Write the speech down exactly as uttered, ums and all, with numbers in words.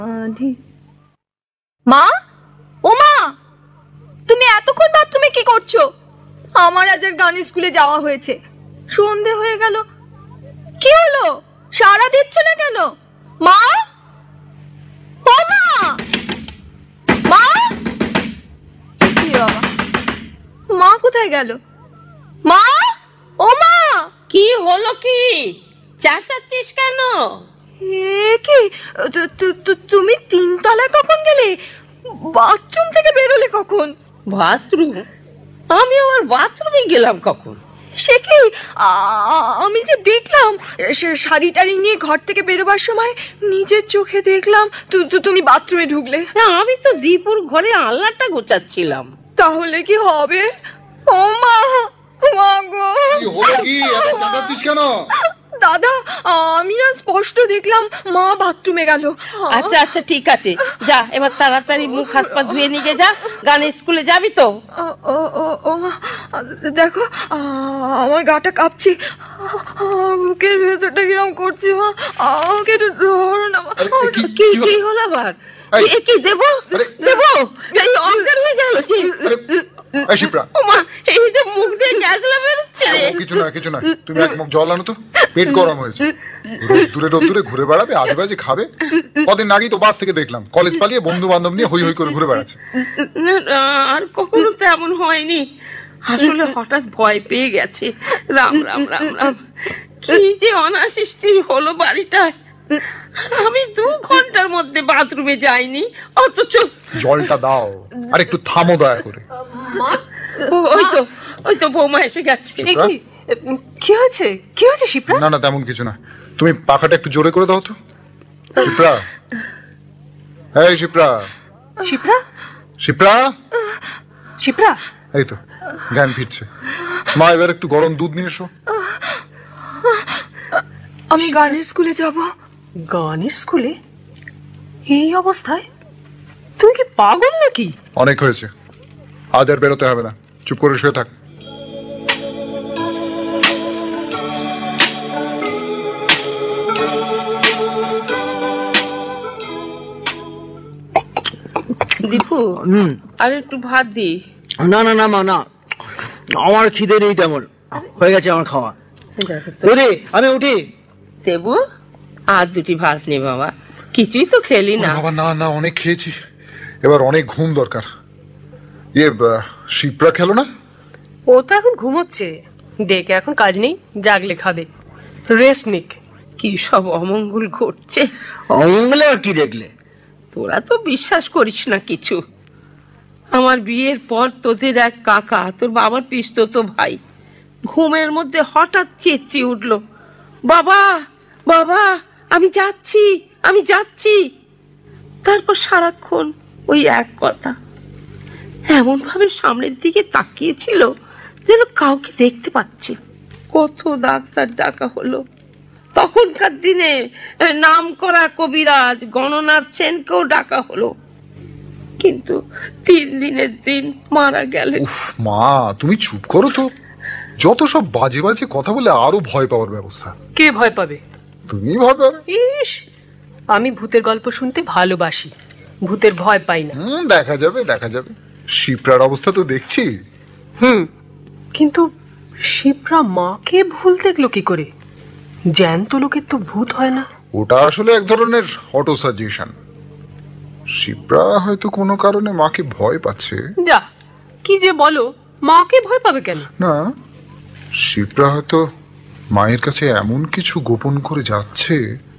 মা, ও মা, তুমি এতক্ষণ বাথরুমে কি করছো? আমার আজ আর গানের স্কুলে যাওয়া হয়েছে, সন্ধে হয়ে গেল। কি হলো, সাড়া দিচ্ছ না কেন? মা, ও মা, মা, কি বাবা, মা কোথায় গেল? মা, ও মা, কি হলো? কি চেঁচাচ্ছিস কেন? কি তুমি তিনতলায় কখন গেলে? বাথরুম থেকে বেরোলে কখন? বাথরুম? আমি আবার বাথরুমে গেলাম কখন? সে কি, আমি যে দেখলাম শাড়ি টাড়ি নিয়ে ঘর থেকে বেরোবার সময় নিজের চোখে দেখলাম তুমি বাথরুমে ঢুকলে। আমি তো দীপুর ঘরে আলনাটা গোছাচ্ছিলাম। তাহলে কি হবে? ও মা, মা গো, কি হলো? কি এত চেঁচাচ্ছিস কেন? দাদা, আমি না স্পষ্ট দেখলাম মা বাথরুমে গেল। আচ্ছা আচ্ছা ঠিক আছে, যা এবার তাড়াতাড়ি মুখ হাত পা ধুয়ে নিয়ে যা, গানের স্কুলে যাবি তো? ও ও ও দেখো, আমার গাটা কাঁপছে, বুকের ভেতরটা কিরকম করছে। মা, আমাকে একটু ধরো না। কি কি হলো আবার? কি দেবো দেবো? এই অজ্ঞান হয়ে গেল যে। এই শিপ্রা, ওমা, এই যে মুখ দিয়ে গ্যাসলা বেরোচ্ছে রে। কিছু না কিছু না, তুমি এক মুখ জল আনো তো, পেট গরম হয়েছে। দূরে দূরে ঘুরে বেড়াবে, আজে বাজে খাবে। কদিন আগেই তো বাস থেকে দেখলাম কলেজ পালিয়ে বন্ধু বান্ধব নিয়ে হই হই করে ঘুরে বেড়াচ্ছে। আর কখনো তো এমন হয়নি, আসলে হঠাৎ ভয় পেয়ে গেছে। রাম রাম রাম রাম, কি যে অনাসৃষ্টি হলো বাড়িটায়। আমি দু ঘন্টার মধ্যে বাথরুমে যাইনি, অথচ। জলটা দাও, আর একটু থামো দয়া করে। ওই তো ওই তো বৌমা এসে গেছে। কি হয়েছে? কি হয়েছে শিপ্রা? না না, তেমন কিছু না। তুমি পাখাটা একটু জোরে করে দাও তো। শিপ্রা, এই শিপ্রা, শিপ্রা, শিপ্রা, শিপ্রা, এই তো জ্ঞান ফিরছে। মা, এবার একটু গরম দুধ নিয়ে এসো। আমি গানের স্কুলে যাব। গানের স্কুলে? এই অবস্থায়? তুমি কি পাগল নাকি? অনেক হয়েছে, আজ আর বেরোতে হবে না, চুপ করে শুয়ে থাক। দীপু, আর একটু ভাত দি। না না না মা, না, আমার খিদে নেই তেমন, হয়ে গেছে আমার খাওয়া। আমি উঠি। দেবু, আর দুটি ভাত নে বাবা, কিছুই তো খেলি না। বাবা না না, অনেক খেয়েছি, এবার অনেক ঘুম দরকার। ইয়ে, শিপ্রা খেলো না? ও তো এখন ঘুমোচ্ছে, ডেকে এখন কাজ নেই, জাগলে খাবে, রেস্ট নিক। কি সব অমঙ্গল ঘটছে। অমঙ্গলে আর কি দেখলে? তোরা তো বিশ্বাস করিস না কিছু। আমার বিয়ের পর তোদের এক কাকা, তোর বাবার পিস্তত ভাই, ঘুমের মধ্যে হঠাৎ চেঁচিয়ে উঠলো, বাবা বাবা আমি যাচ্ছি আমি যাচ্ছি। তারপর সারাক্ষণ ওই এক কথা, এমন ভাবে সামনের দিকে তাকিয়েছিল যেন কাউকে দেখতে পাচ্ছে। কত ডাক্তার ডাকা হলো, তখনকার দিনে নাম করা কবিরাজ গণনাথ সেনকেও ডাকা হলো, কিন্তু তিন দিনের দিন মারা গেলেন। উফ মা, তুমি চুপ করো তো, যত সব বাজে বাজে কথা বলে আরো ভয় পাওয়ার ব্যবস্থা। কে ভয় পাবে? তুমি ভয় পাবে? ইস, আমি ভূতের গল্প শুনতে ভালোবাসি, ভূতের ভয় পাই না। হুম, দেখা যাবে দেখা যাবে। শিপ্রার অবস্থা তো দেখছি। হুম, কিন্তু শিপ্রা মাকে ভুল দেখলো কি করে? জ্যান্ত লোকের তো ভূত হয় না। ওটা আসলে এক ধরনের অটো সাজেশন। শিপ্রা হয়তো কোনো কারণে মাকে ভয় পাচ্ছে। যা, কি যে বলো, মাকে ভয় পাবে কেন? না, শিপ্রা হয়তো মায়ের কাছে এমন কিছু গোপন করে যাচ্ছে